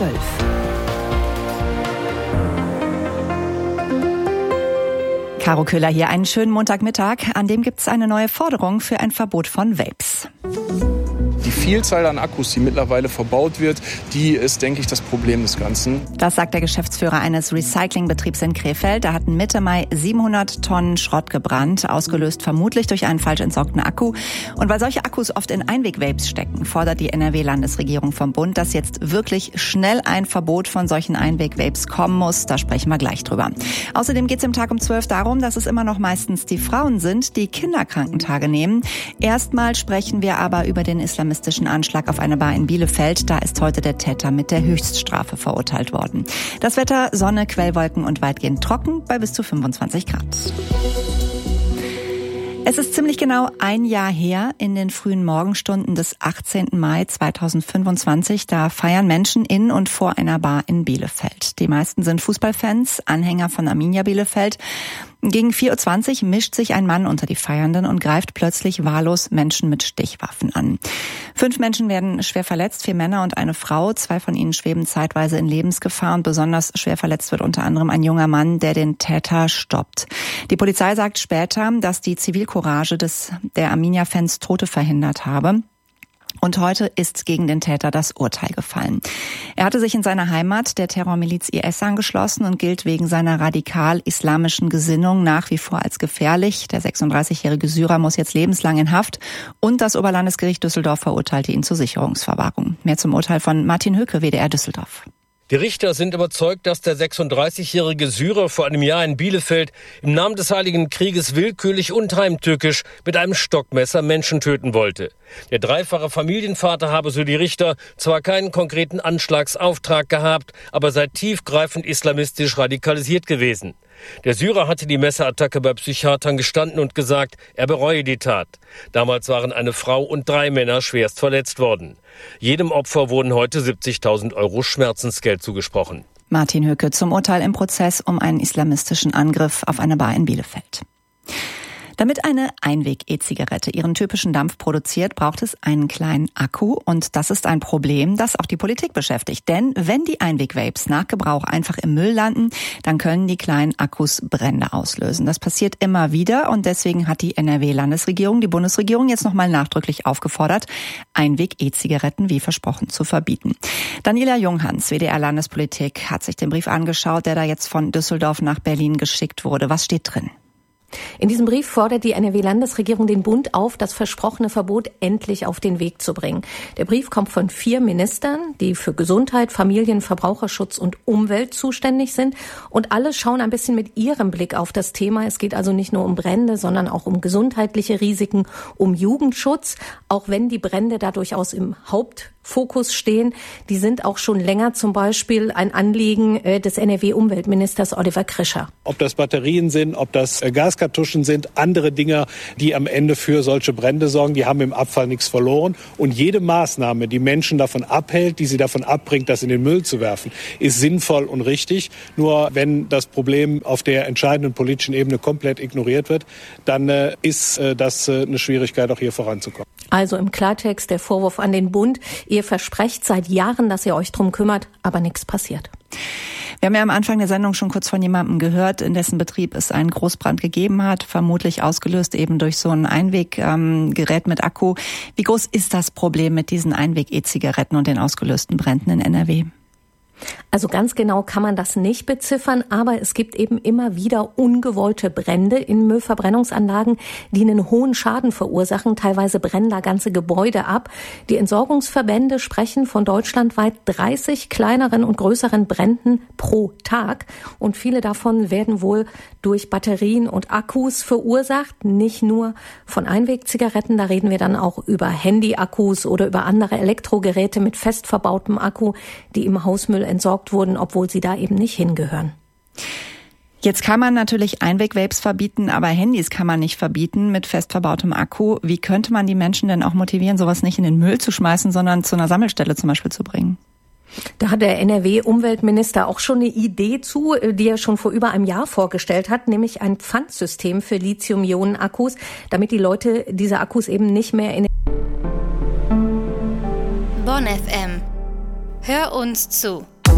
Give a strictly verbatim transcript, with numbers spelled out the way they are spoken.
zwölf. Caro Köhler hier, einen schönen Montagmittag. An dem gibt es eine neue Forderung für ein Verbot von Vapes. Die Vielzahl an Akkus, die mittlerweile verbaut wird, die ist, denke ich, das Problem des Ganzen. Das sagt der Geschäftsführer eines Recyclingbetriebs in Krefeld. Da hatten Mitte Mai siebenhundert Tonnen Schrott gebrannt, ausgelöst vermutlich durch einen falsch entsorgten Akku. Und weil solche Akkus oft in Einweg-Vapes stecken, fordert die N R W-Landesregierung vom Bund, dass jetzt wirklich schnell ein Verbot von solchen Einweg-Vapes kommen muss. Da sprechen wir gleich drüber. Außerdem geht es im Tag um zwölf darum, dass es immer noch meistens die Frauen sind, die Kinderkrankentage nehmen. Erstmal sprechen wir aber über den islamistischen Anschlag auf eine Bar in Bielefeld. Da ist heute der Täter mit der Höchststrafe verurteilt worden. Das Wetter: Sonne, Quellwolken und weitgehend trocken bei bis zu fünfundzwanzig Grad. Es ist ziemlich genau ein Jahr her, in den frühen Morgenstunden des achtzehnten Mai zweitausendfünfundzwanzig. Da feiern Menschen in und vor einer Bar in Bielefeld. Die meisten sind Fußballfans, Anhänger von Arminia Bielefeld. Gegen vier Uhr zwanzig mischt sich ein Mann unter die Feiernden und greift plötzlich wahllos Menschen mit Stichwaffen an. Fünf Menschen werden schwer verletzt, vier Männer und eine Frau. Zwei von ihnen schweben zeitweise in Lebensgefahr und besonders schwer verletzt wird unter anderem ein junger Mann, der den Täter stoppt. Die Polizei sagt später, dass die Zivilcourage des der Arminia-Fans Tote verhindert habe. Und heute ist gegen den Täter das Urteil gefallen. Er hatte sich in seiner Heimat der Terrormiliz I S angeschlossen und gilt wegen seiner radikal-islamischen Gesinnung nach wie vor als gefährlich. Der sechsunddreißigjährige Syrer muss jetzt lebenslang in Haft und das Oberlandesgericht Düsseldorf verurteilte ihn zur Sicherungsverwahrung. Mehr zum Urteil von Martin Höcke, W D R Düsseldorf. Die Richter sind überzeugt, dass der sechsunddreißigjährige Syrer vor einem Jahr in Bielefeld im Namen des Heiligen Krieges willkürlich und heimtückisch mit einem Stockmesser Menschen töten wollte. Der dreifache Familienvater habe, so die Richter, zwar keinen konkreten Anschlagsauftrag gehabt, aber sei tiefgreifend islamistisch radikalisiert gewesen. Der Syrer hatte die Messerattacke bei Psychiatern gestanden und gesagt, er bereue die Tat. Damals waren eine Frau und drei Männer schwerst verletzt worden. Jedem Opfer wurden heute siebzigtausend Euro Schmerzensgeld zugesprochen. Martin Höcke zum Urteil im Prozess um einen islamistischen Angriff auf eine Bar in Bielefeld. Damit eine Einweg-E-Zigarette ihren typischen Dampf produziert, braucht es einen kleinen Akku. Und das ist ein Problem, das auch die Politik beschäftigt. Denn wenn die Einweg-Vapes nach Gebrauch einfach im Müll landen, dann können die kleinen Akkus Brände auslösen. Das passiert immer wieder und deswegen hat die N R W-Landesregierung die Bundesregierung jetzt nochmal nachdrücklich aufgefordert, Einweg-E-Zigaretten wie versprochen zu verbieten. Daniela Junghans, W D R Landespolitik, hat sich den Brief angeschaut, der da jetzt von Düsseldorf nach Berlin geschickt wurde. Was steht drin? In diesem Brief fordert die N R W-Landesregierung den Bund auf, das versprochene Verbot endlich auf den Weg zu bringen. Der Brief kommt von vier Ministern, die für Gesundheit, Familien, Verbraucherschutz und Umwelt zuständig sind. Und alle schauen ein bisschen mit ihrem Blick auf das Thema. Es geht also nicht nur um Brände, sondern auch um gesundheitliche Risiken, um Jugendschutz, auch wenn die Brände da durchaus im Hauptfokus stehen. Die sind auch schon länger zum Beispiel ein Anliegen des N R W-Umweltministers Oliver Krischer. Ob das Batterien sind, ob das Gaskartuschen sind, andere Dinge, die am Ende für solche Brände sorgen, die haben im Abfall nichts verloren. Und jede Maßnahme, die Menschen davon abhält, die sie davon abbringt, das in den Müll zu werfen, ist sinnvoll und richtig. Nur wenn das Problem auf der entscheidenden politischen Ebene komplett ignoriert wird, dann äh, ist äh, das äh, eine Schwierigkeit, auch hier voranzukommen. Also im Klartext der Vorwurf an den Bund. Ihr versprecht seit Jahren, dass ihr euch drum kümmert, aber nichts passiert. Wir haben ja am Anfang der Sendung schon kurz von jemandem gehört, in dessen Betrieb es einen Großbrand gegeben hat, vermutlich ausgelöst eben durch so ein Einweggerät ähm, mit Akku. Wie groß ist das Problem mit diesen Einweg-E-Zigaretten und den ausgelösten Bränden in N R W? Also ganz genau kann man das nicht beziffern, aber es gibt eben immer wieder ungewollte Brände in Müllverbrennungsanlagen, die einen hohen Schaden verursachen. Teilweise brennen da ganze Gebäude ab. Die Entsorgungsverbände sprechen von deutschlandweit dreißig kleineren und größeren Bränden pro Tag. Und viele davon werden wohl durch Batterien und Akkus verursacht, nicht nur von Einwegzigaretten. Da reden wir dann auch über Handy-Akkus oder über andere Elektrogeräte mit fest verbautem Akku, die im Hausmüll entsorgt wurden, obwohl sie da eben nicht hingehören. Jetzt kann man natürlich Einweg-Vapes verbieten, aber Handys kann man nicht verbieten mit fest verbautem Akku. Wie könnte man die Menschen denn auch motivieren, sowas nicht in den Müll zu schmeißen, sondern zu einer Sammelstelle zum Beispiel zu bringen? Da hat der N R W-Umweltminister auch schon eine Idee zu, die er schon vor über einem Jahr vorgestellt hat, nämlich ein Pfandsystem für Lithium-Ionen-Akkus, damit die Leute diese Akkus eben nicht mehr in Bonn F M Hör uns zu.